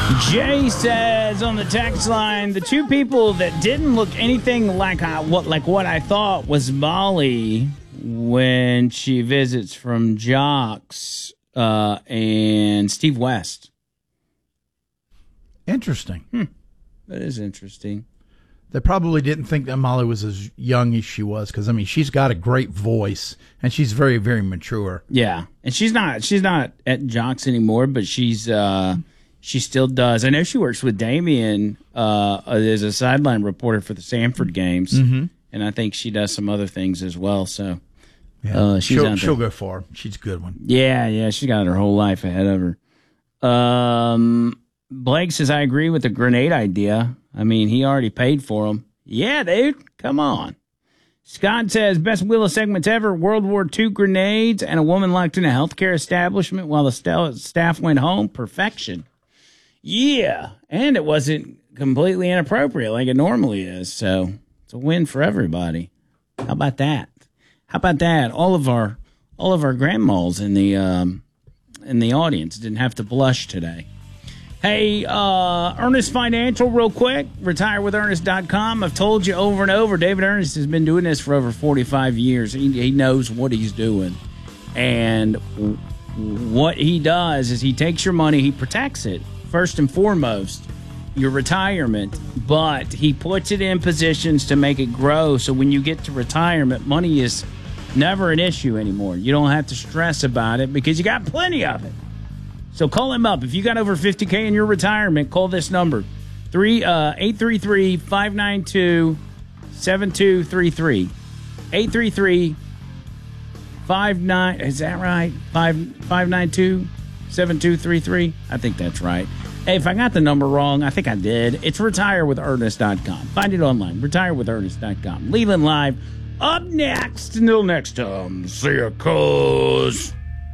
Jay says on the text line, the two people that didn't look anything like what I thought was Molly when she visits from Jocks and Steve West. Interesting. That is interesting. They probably didn't think that Molly was as young as she was because, I mean, she's got a great voice and she's very, very mature. Yeah, and she's not at Jocks anymore, but she still does. I know she works with Damien as a sideline reporter for the Sanford games, and I think she does some other things as well. So Yeah. she'll go far. She's a good one. Yeah, she's got her whole life ahead of her. Blake says, I agree with the grenade idea. I mean, he already paid for them. Yeah, dude, come on. Scott says, best Wheel of segments ever, World War II grenades and a woman locked in a healthcare establishment while the staff went home. Perfection. Yeah, and it wasn't completely inappropriate like it normally is, so it's a win for everybody. How about that? All of our grandmas in the audience didn't have to blush today. Hey, Ernest Financial, real quick, retirewithernest.com. I've told you over and over, David Ernest has been doing this for over 45 years. He knows what he's doing. And what he does is he takes your money, he protects it, first and foremost, your retirement, but he puts it in positions to make it grow. So when you get to retirement, money is never an issue anymore. You don't have to stress about it because you got plenty of it. So call him up. If you got over $50K in your retirement, call this number, 833-592-7233. 833-59, is that right? 592-7233? I think that's right. Hey, if I got the number wrong, I think I did. It's retirewithernest.com. Find it online, retirewithernest.com. Leland Live up next. Until next time, see ya, cuz.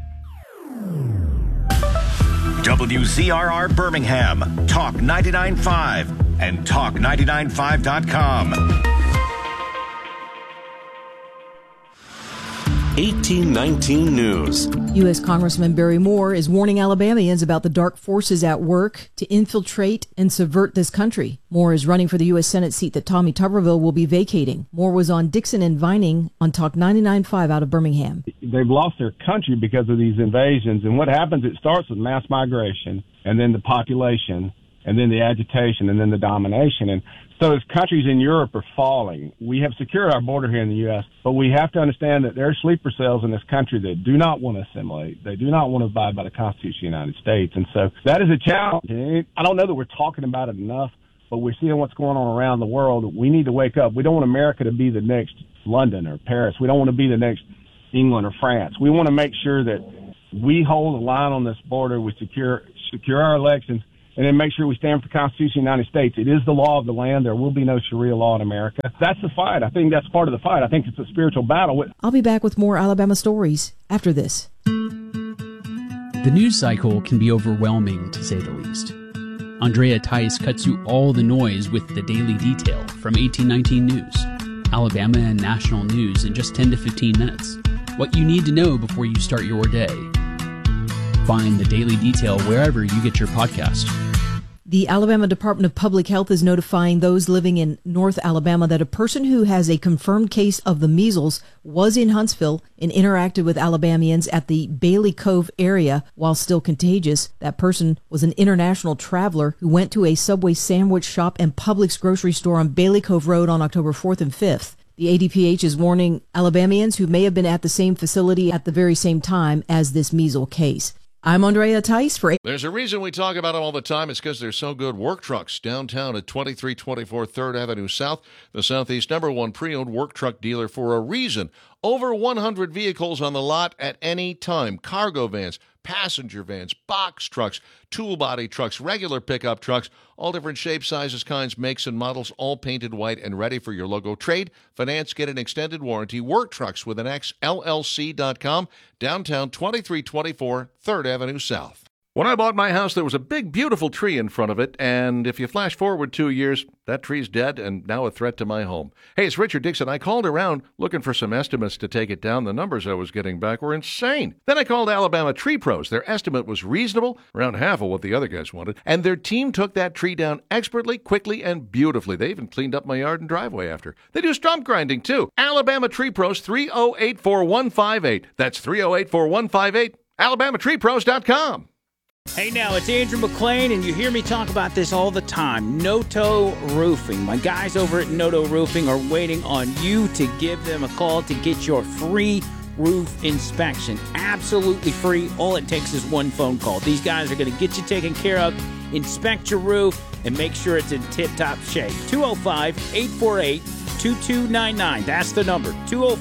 WZRR Birmingham, Talk 99.5 and Talk995.com. 1819 News. U.S. Congressman Barry Moore is warning Alabamians about the dark forces at work to infiltrate and subvert this country. Moore is running for the U.S. Senate seat that Tommy Tuberville will be vacating. Moore was on Dixon and Vining on Talk 99.5 out of Birmingham. They've lost their country because of these invasions. And what happens, it starts with mass migration and then the population and then the agitation and then the domination. And so as countries in Europe are falling, we have secured our border here in the U.S., but we have to understand that there are sleeper cells in this country that do not want to assimilate. They do not want to abide by the Constitution of the United States. And so that is a challenge. And I don't know that we're talking about it enough, but we're seeing what's going on around the world. We need to wake up. We don't want America to be the next London or Paris. We don't want to be the next England or France. We want to make sure that we hold the line on this border, we secure our elections, and then make sure we stand for the Constitution of the United States. It is the law of the land. There will be no Sharia law in America. That's the fight. I think that's part of the fight. I think it's a spiritual battle. I'll be back with more Alabama stories after this. The news cycle can be overwhelming, to say the least. Andrea Tice cuts through all the noise with the Daily Detail from 1819 News. Alabama and national news in just 10 to 15 minutes. What you need to know before you start your day. Find the Daily Detail wherever you get your podcast. The Alabama Department of Public Health is notifying those living in North Alabama that a person who has a confirmed case of the measles was in Huntsville and interacted with Alabamians at the Bailey Cove area while still contagious. That person was an international traveler who went to a Subway sandwich shop and Publix grocery store on Bailey Cove Road on October 4th and 5th. The ADPH is warning Alabamians who may have been at the same facility at the very same time as this measles case. I'm Andrea Tice for... There's a reason we talk about them all the time. It's because they're so good. Work Trucks, downtown at 2324 3rd Avenue South, the Southeast #1 pre-owned work truck dealer for a reason. Over 100 vehicles on the lot at any time. Cargo vans, passenger vans, box trucks, tool body trucks, regular pickup trucks, all different shapes, sizes, kinds, makes, and models, all painted white and ready for your logo. Trade, finance, get an extended warranty. Work Trucks with an X, LLC.com, downtown 2324 3rd Avenue South. When I bought my house, there was a big, beautiful tree in front of it, and if you flash forward 2 years, that tree's dead and now a threat to my home. Hey, it's Richard Dixon. I called around looking for some estimates to take it down. The numbers I was getting back were insane. Then I called Alabama Tree Pros. Their estimate was reasonable, around half of what the other guys wanted, and their team took that tree down expertly, quickly, and beautifully. They even cleaned up my yard and driveway after. They do stump grinding, too. Alabama Tree Pros, 308-4158. That's 308-4158. AlabamaTreePros.com. Hey now, it's Andrew McLean, and you hear me talk about this all the time. Noto Roofing. My guys over at Noto Roofing are waiting on you to give them a call to get your free roof inspection. Absolutely free. All it takes is one phone call. These guys are going to get you taken care of, inspect your roof, and make sure it's in tip-top shape. 205-848-2299. That's the number.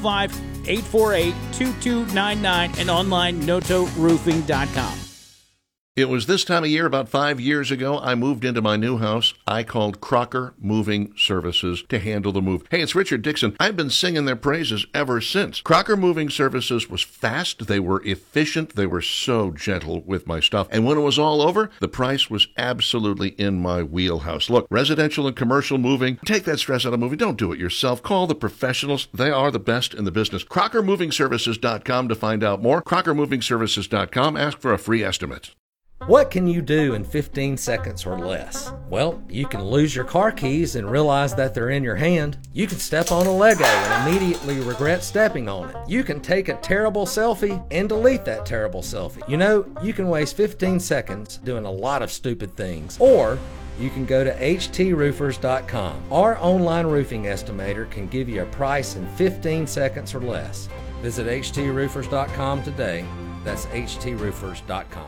205-848-2299 and online notoroofing.com. It was this time of year, about 5 years ago, I moved into my new house. I called Crocker Moving Services to handle the move. Hey, it's Richard Dixon. I've been singing their praises ever since. Crocker Moving Services was fast. They were efficient. They were so gentle with my stuff. And when it was all over, the price was absolutely in my wheelhouse. Look, residential and commercial moving, take that stress out of moving. Don't do it yourself. Call the professionals. They are the best in the business. CrockerMovingServices.com to find out more. CrockerMovingServices.com. Ask for a free estimate. What can you do in 15 seconds or less? Well, you can lose your car keys and realize that they're in your hand. You can step on a Lego and immediately regret stepping on it. You can take a terrible selfie and delete that terrible selfie. You know, you can waste 15 seconds doing a lot of stupid things. Or you can go to HTRoofers.com. Our online roofing estimator can give you a price in 15 seconds or less. Visit HTRoofers.com today. That's HTRoofers.com.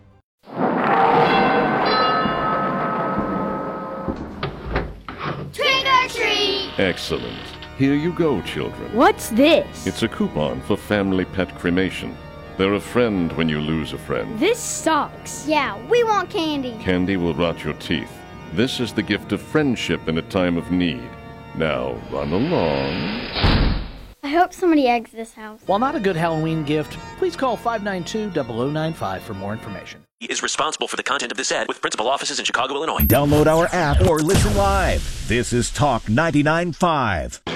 Trick or treat! Excellent. Here you go, children. What's this? It's a coupon for family pet cremation. They're a friend when you lose a friend. This sucks. Yeah, we want candy. Candy will rot your teeth. This is the gift of friendship in a time of need. Now, run along. I hope somebody eggs this house. While not a good Halloween gift, please call 592-0095 for more information. He is responsible for the content of this ad with principal offices in Chicago, Illinois. Download our app or listen live. This is Talk 99.5.